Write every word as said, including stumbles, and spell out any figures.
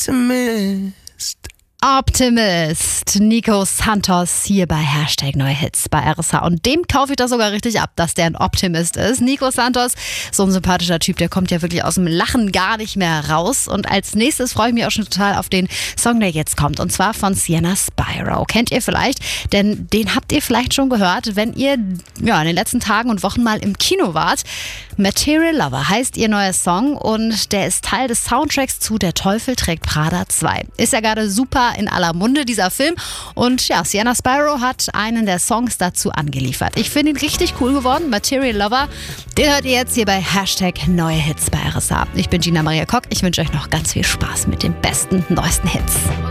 Optimist. Optimist, Nico Santos hier bei Hashtag Neue Hits bei R S H. Und dem kaufe ich das sogar richtig ab, dass der ein Optimist ist. Nico Santos, so ein sympathischer Typ, der kommt ja wirklich aus dem Lachen gar nicht mehr raus. Und als nächstes freue ich mich auch schon total auf den Song, der jetzt kommt. Und zwar von Sienna Spyro. Kennt ihr vielleicht? Denn den habt ihr vielleicht schon gehört, wenn ihr ja, in den letzten Tagen und Wochen mal im Kino wart. Material Lover heißt ihr neuer Song und der ist Teil des Soundtracks zu Der Teufel trägt Prada zwei. Ist ja gerade super in aller Munde, dieser Film. Und ja, Sienna Spyro hat einen der Songs dazu angeliefert. Ich finde ihn richtig cool geworden. Material Lover, den hört ihr jetzt hier bei Hashtag Neue Hits bei R S H. Ich bin Gina Maria Kock. Ich wünsche euch noch ganz viel Spaß mit den besten, neuesten Hits.